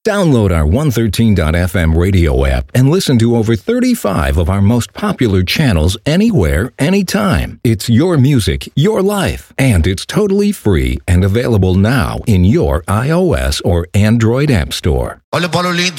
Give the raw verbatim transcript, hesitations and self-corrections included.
Download our one thirteen dot f m radio app and listen to over thirty-five of our most popular channels anywhere, anytime. It's your music, your life, and it's totally free and available now in your iOS or Android app store. Olha o Paulo lindo.